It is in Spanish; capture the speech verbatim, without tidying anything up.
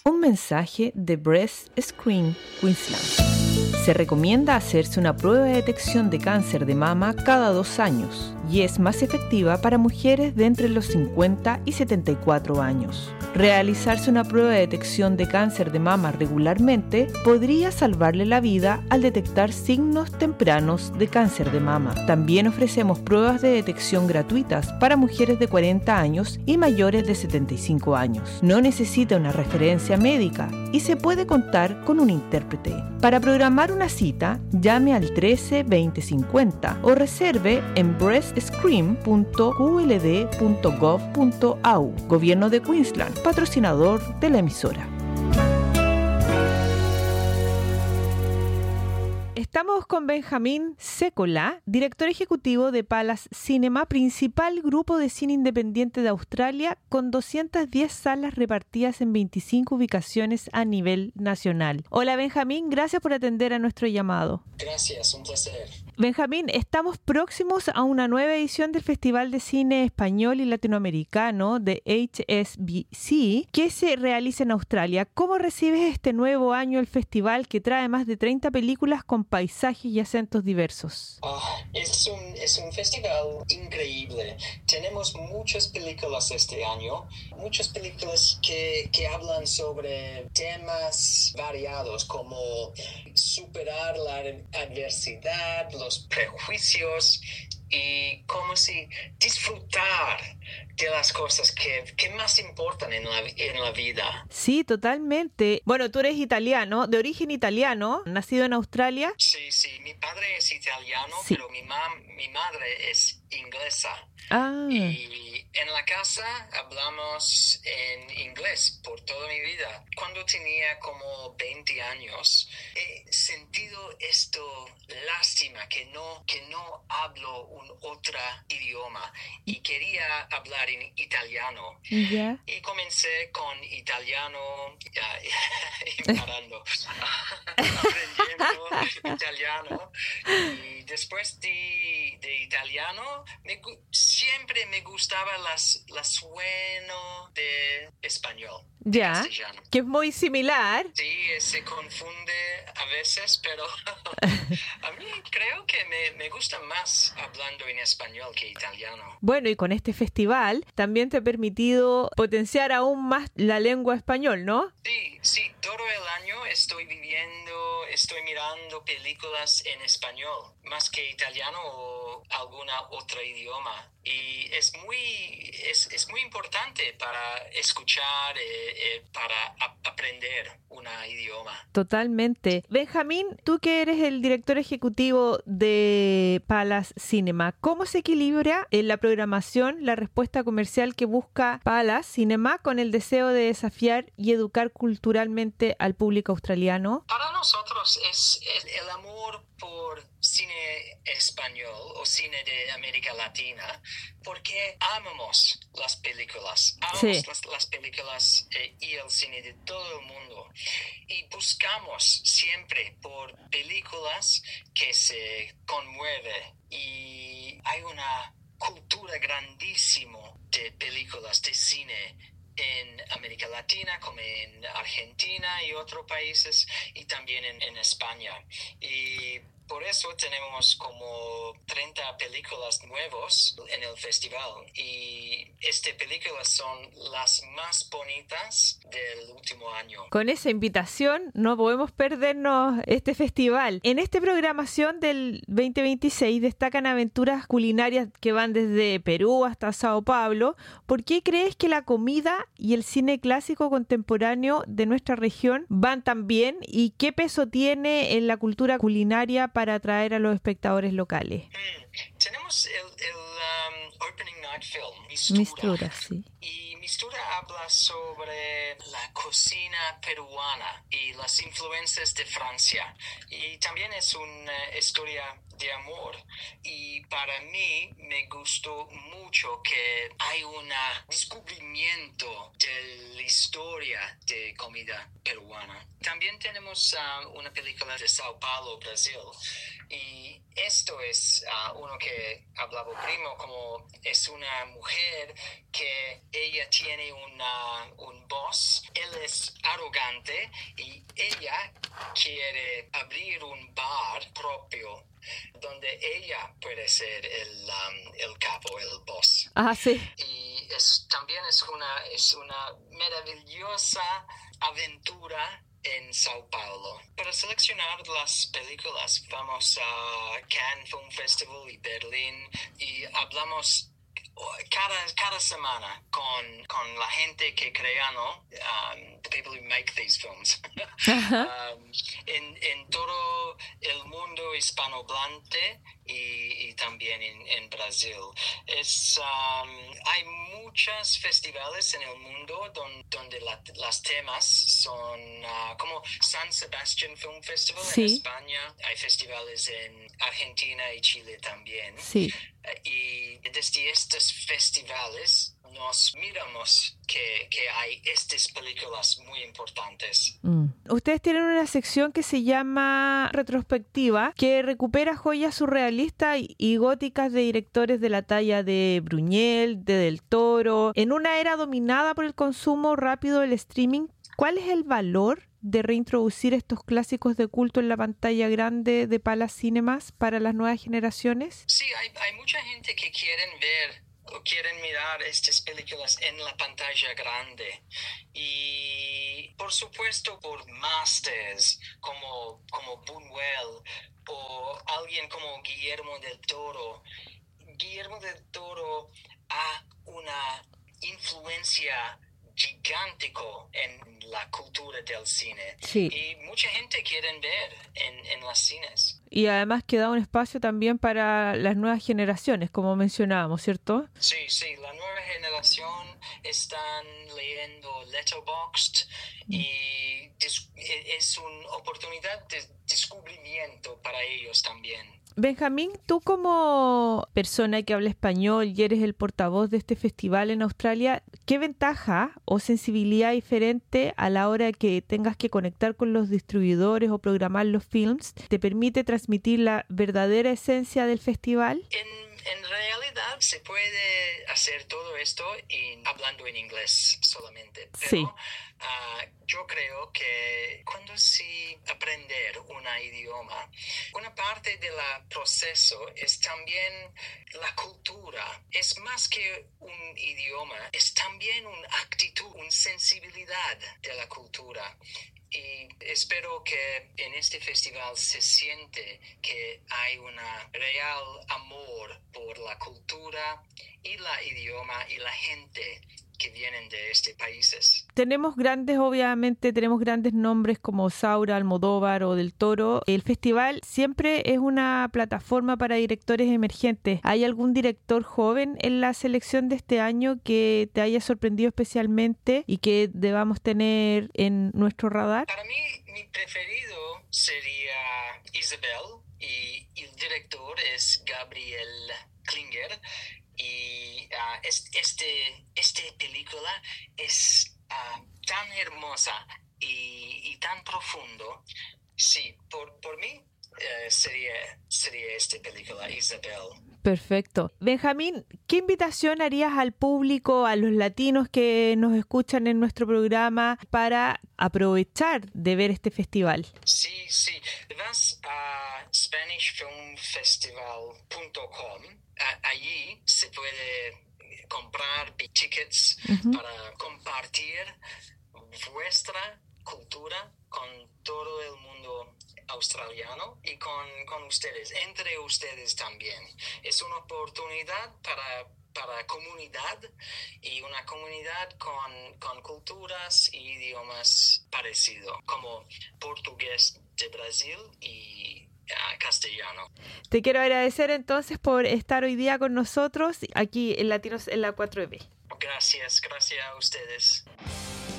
Un mensaje de Breast Screen Queensland. Se recomienda hacerse una prueba de detección de cáncer de mama cada dos años y es más efectiva para mujeres de entre los cincuenta y setenta y cuatro años. Realizarse una prueba de detección de cáncer de mama regularmente podría salvarle la vida al detectar signos tempranos de cáncer de mama. También ofrecemos pruebas de detección gratuitas para mujeres de cuarenta años y mayores de setenta y cinco años. No necesita una referencia médica y se puede contar con un intérprete. Para programar una cita, llame al trece veinte cincuenta o reserve en breast screen punto q l d punto gov punto a u. Gobierno de Queensland, patrocinador de la emisora. Estamos con Benjamín Sécola, director ejecutivo de Palace Cinema, principal grupo de cine independiente de Australia, con doscientas diez salas repartidas en veinticinco ubicaciones a nivel nacional. Hola Benjamín, gracias por atender a nuestro llamado. Gracias, un placer. Benjamín, estamos próximos a una nueva edición del Festival de Cine Español y Latinoamericano de H S B C que se realiza en Australia. ¿Cómo recibes este nuevo año el festival que trae más de treinta películas con paisajes y acentos diversos? Oh, es, un, es un festival increíble. Tenemos muchas películas este año, muchas películas que, que hablan sobre temas variados como superar la adversidad, los prejuicios y cómo si disfrutar de las cosas que, que más importan en la, en la vida. Sí, totalmente. Bueno, tú eres italiano, de origen italiano, nacido en Australia. Sí, sí, mi padre es italiano, sí. pero mi, mam, mi madre es inglesa. Ah. Y en la casa hablamos en inglés por toda mi vida. Cuando tenía como veinte años, he sentido esto, lástima que no, que no hablo un otro idioma y quería hablar en italiano. Yeah. Y comencé con italiano, uh, imparando, aprendiendo italiano. Y después de, de italiano, me, siempre me gustaba las, las sueno de español. Ya, castellano. Que es muy similar. Sí, se confunde a veces, pero a mí creo que me, me gusta más hablando en español que italiano. Bueno, y con este festival también te ha permitido potenciar aún más la lengua español, ¿no? Sí, sí, todo el año estoy viviendo, estoy mirando películas en español, más que italiano o algún otro idioma. Y es muy, es, es muy importante para escuchar, eh, eh, para a- aprender un idioma. Totalmente. Benjamín, tú que eres el director ejecutivo de Palace Cinema, ¿cómo se equilibra en la programación la respuesta comercial que busca Palace Cinema con el deseo de desafiar y educar culturalmente al público australiano? Para nosotros es, es el amor por cine español o cine de América Latina, porque amamos las películas, amamos Sí. las, las películas eh, y el cine de todo el mundo, y buscamos siempre por películas que se conmueven, y hay una cultura grandísima de películas de cine en América Latina, como en Argentina y otros países, y también en, en España. Y por eso tenemos como treinta películas nuevas en el festival, y estas películas son las más bonitas del último año. Con esa invitación no podemos perdernos este festival. En esta programación del veinte veintiséis destacan aventuras culinarias que van desde Perú hasta Sao Paulo. ¿Por qué crees que la comida y el cine clásico contemporáneo de nuestra región van tan bien? ¿Y qué peso tiene en la cultura culinaria para atraer a los espectadores locales? Mm, tenemos el, el um, Opening Night Film, Mistura. Mistura, sí. Y Mistura habla sobre la cocina peruana y las influencias de Francia. Y también es una historia de amor. Y para mí me gustó mucho que hay un descubrimiento de la historia de comida peruana. También tenemos uh, una película de Sao Paulo, Brasil. Y esto es uh, uno que hablaba primo, como es una mujer que ella tiene una, un boss. Él es arrogante y ella quiere abrir un bar propio donde ella puede ser el, um, el capo, el boss. Ah, sí. Y es, también es una, es una maravillosa aventura en Sao Paulo. Para seleccionar las películas vamos a Cannes Film Festival y Berlín y hablamos cada, cada semana con, con la gente que crea, ¿no? Um, the people who make these films. um, en, en todo el mundo hispanohablante y, y también en, en Brasil. Es, um, hay muchos festivales en el mundo don, donde la, las temas son uh, como San Sebastián Film Festival sí. en España. Hay festivales en Argentina y Chile también. Sí. Y desde estos festivales nos miramos que, que hay estas películas muy importantes. Mm. Ustedes tienen una sección que se llama Retrospectiva, que recupera joyas surrealistas y góticas de directores de la talla de Buñuel, de Del Toro, en una era dominada por el consumo rápido del streaming. ¿Cuál es el valor de reintroducir estos clásicos de culto en la pantalla grande de Palace Cinemas para las nuevas generaciones? Sí, hay, hay mucha gente que quieren ver o quieren mirar estas películas en la pantalla grande. Y por supuesto por masters como, como Buñuel o alguien como Guillermo del Toro. Guillermo del Toro ha una influencia gigántico en la cultura del cine. Sí. Y mucha gente quiere ver en, en los cines. Y además queda un espacio también para las nuevas generaciones, como mencionábamos, ¿cierto? Sí, sí, la nueva generación están leyendo Letterboxd mm. y dis- es una oportunidad de descubrimiento para ellos también. Benjamín, tú como persona que habla español y eres el portavoz de este festival en Australia, ¿qué ventaja o sensibilidad diferente a la hora que tengas que conectar con los distribuidores o programar los films te permite transmitir la verdadera esencia del festival? En, en realidad se puede hacer todo esto y hablando en inglés solamente, pero sí. uh, yo creo que cuando se aprender un idioma, una parte del proceso es también la cultura. Es más que un idioma, es también una actitud, una sensibilidad de la cultura. Y espero que en este festival se siente que hay un real amor por la cultura y el idioma y la gente que vienen de estos países. Tenemos grandes, obviamente, tenemos grandes nombres como Saura, Almodóvar o Del Toro. El festival siempre es una plataforma para directores emergentes. ¿Hay algún director joven en la selección de este año que te haya sorprendido especialmente y que debamos tener en nuestro radar? Para mí, mi preferido sería Isabel y el director es Gabriel Klinger. Y uh, este, esta película es uh, tan hermosa y, y tan profundo. Sí, por, por mí uh, sería, sería esta película, Isabel. Perfecto. Benjamín, ¿qué invitación harías al público, a los latinos que nos escuchan en nuestro programa para aprovechar de ver este festival? Sí, sí. Vas a Spanish Film Festival punto com. Allí se puede comprar tickets uh-huh. para compartir vuestra cultura con todo el mundo australiano y con, con ustedes, entre ustedes también. Es una oportunidad para, para comunidad y una comunidad con, con culturas y idiomas parecidos, como portugués de Brasil y castellano. Te quiero agradecer entonces por estar hoy día con nosotros aquí en Latinos en la cuatro E B. Gracias, gracias a ustedes.